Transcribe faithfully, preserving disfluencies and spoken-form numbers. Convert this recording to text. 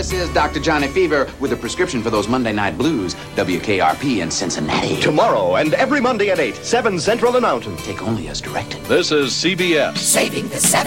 this is Doctor Johnny Fever with a prescription for those Monday night blues. W K R P in Cincinnati. Tomorrow and every Monday at eight, seven Central and Mountain. Take only as directed. This is C B S. Saving the seven.